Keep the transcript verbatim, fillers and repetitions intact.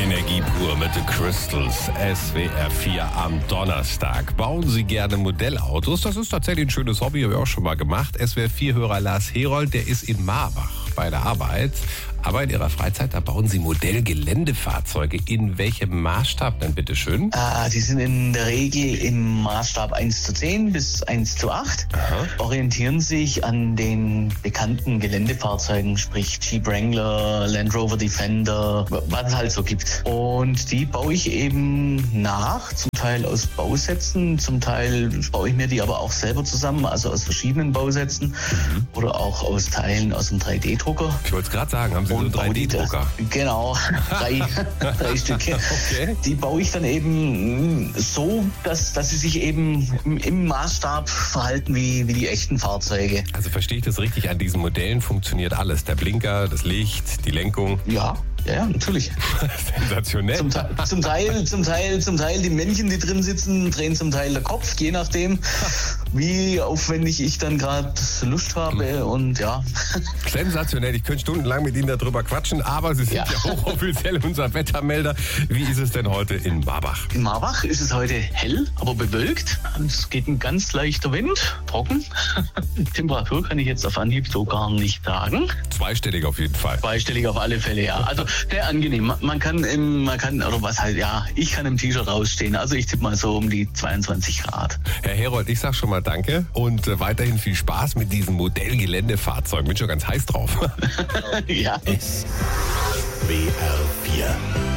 Energie pur mit The Crystals, S W R vier am Donnerstag. Bauen Sie gerne Modellautos? Das ist tatsächlich ein schönes Hobby, habe ich auch schon mal gemacht. S W R vier-Hörer Lars Herold, der ist in Marbach bei der Arbeit. Aber in Ihrer Freizeit, da bauen Sie Modellgeländefahrzeuge. In welchem Maßstab denn, bitteschön? Ah, die sind in der Regel im Maßstab eins zu zehn bis eins zu acht. Aha. Orientieren sich an den bekannten Geländefahrzeugen, sprich Jeep Wrangler, Land Rover Defender, was es halt so gibt. Und die baue ich eben nach, zum Teil aus Bausätzen, zum Teil baue ich mir die aber auch selber zusammen, also aus verschiedenen Bausätzen mhm. oder auch aus Teilen aus dem drei D Drucker. Ich wollte es gerade sagen, haben Sie so einen drei D Drucker? Genau, drei, drei Stücke. Okay. Die baue ich dann eben so, dass, dass sie sich eben im, im Maßstab verhalten wie, wie die echten Fahrzeuge. Also verstehe ich das richtig, an diesen Modellen funktioniert alles. Der Blinker, das Licht, die Lenkung. Ja. Ja, natürlich. Sensationell. Zum, zum Teil, zum Teil, zum Teil die Männchen, die drin sitzen, drehen zum Teil der Kopf, je nachdem, wie aufwendig ich dann gerade Lust habe und ja. Sensationell. Ich könnte stundenlang mit Ihnen darüber quatschen, aber Sie sind ja, ja hochoffiziell unser Wettermelder. Wie ist es denn heute in Marbach? In Marbach ist es heute hell, aber bewölkt. Es geht ein ganz leichter Wind, trocken. Temperatur kann ich jetzt auf Anhieb so gar nicht sagen. Zweistellig auf jeden Fall. Zweistellig auf alle Fälle, ja. Also sehr angenehm. Man kann im, man kann, oder was halt, ja, ich kann im T-Shirt rausstehen. Also ich tippe mal so um die zweiundzwanzig Grad. Herr Herold, ich sag schon mal danke und äh, weiterhin viel Spaß mit diesem Modellgeländefahrzeugen. Bin schon ganz heiß drauf. Ja. S W R vier